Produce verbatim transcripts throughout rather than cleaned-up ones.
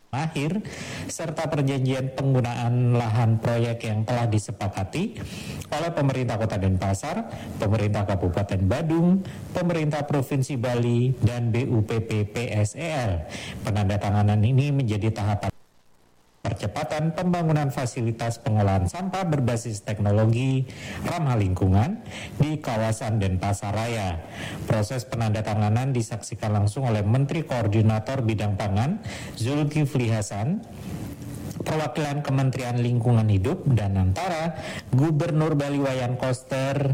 akhir serta perjanjian penggunaan lahan proyek yang telah disepakati oleh pemerintah Kota Denpasar, pemerintah Kabupaten Badung, pemerintah Provinsi Bali, dan B U P P P S E L. Penandatanganan ini menjadi tahapan percepatan pembangunan fasilitas pengolahan sampah berbasis teknologi ramah lingkungan di kawasan Denpasar Raya. Proses penandatanganan disaksikan langsung oleh Menteri Koordinator Bidang Pangan Zulkifli Hasan, perwakilan Kementerian Lingkungan Hidup dan Antara, Gubernur Bali Wayan Koster,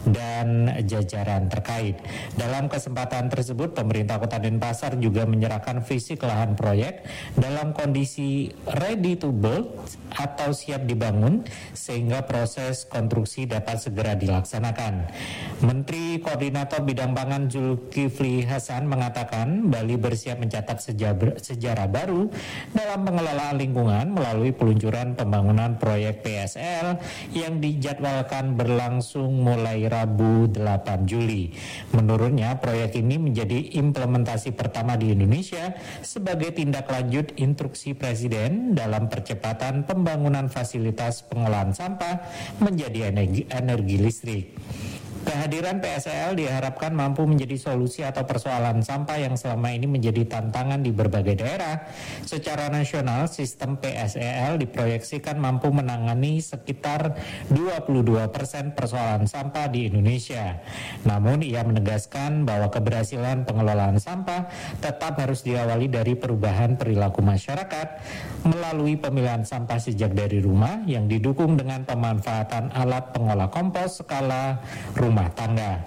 dan jajaran terkait. Dalam kesempatan tersebut, pemerintah Kota Denpasar juga menyerahkan fisik lahan proyek dalam kondisi ready to build atau siap dibangun sehingga proses konstruksi dapat segera dilaksanakan. Menteri Koordinator Bidang Pangan Zulkifli Hasan mengatakan Bali bersiap mencatat sejarah, sejarah baru dalam pengelolaan lingkungan melalui peluncuran pembangunan proyek P S L yang dijadwalkan berlangsung mulai Rabu delapan Juli. Menurutnya, proyek ini menjadi implementasi pertama di Indonesia sebagai tindak lanjut instruksi Presiden dalam percepatan pembangunan fasilitas pengolahan sampah menjadi energi, energi listrik. Kehadiran P S E L diharapkan mampu menjadi solusi atau persoalan sampah yang selama ini menjadi tantangan di berbagai daerah. Secara nasional, sistem P S E L diproyeksikan mampu menangani sekitar dua puluh dua persen persoalan sampah di Indonesia. Namun, ia menegaskan bahwa keberhasilan pengelolaan sampah tetap harus diawali dari perubahan perilaku masyarakat melalui pemilihan sampah sejak dari rumah yang didukung dengan pemanfaatan alat pengolah kompos skala rumah rumah tangga.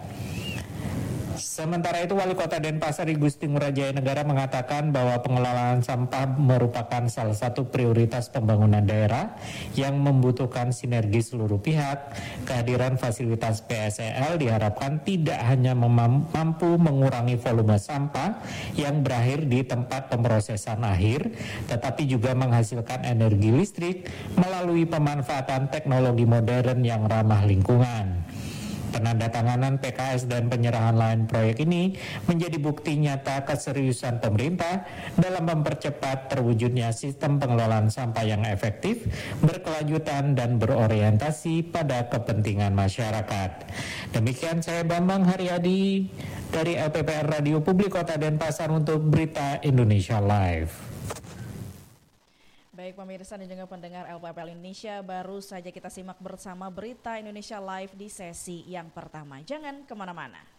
Sementara itu, Wali Kota Denpasar I Gusti Ngurah Jaya Negara mengatakan bahwa pengelolaan sampah merupakan salah satu prioritas pembangunan daerah yang membutuhkan sinergi seluruh pihak. Kehadiran fasilitas P S E L diharapkan tidak hanya mampu mengurangi volume sampah yang berakhir di tempat pemrosesan akhir, tetapi juga menghasilkan energi listrik melalui pemanfaatan teknologi modern yang ramah lingkungan. Penandatanganan P K S dan penyerahan lahan proyek ini menjadi bukti nyata keseriusan pemerintah dalam mempercepat terwujudnya sistem pengelolaan sampah yang efektif, berkelanjutan, dan berorientasi pada kepentingan masyarakat. Demikian saya Bambang Haryadi dari L P P R Radio Publik Kota Denpasar untuk Berita Indonesia Live. Baik pemirsa dan juga pendengar L P P L Indonesia, baru saja kita simak bersama Berita Indonesia Live di sesi yang pertama. Jangan kemana-mana.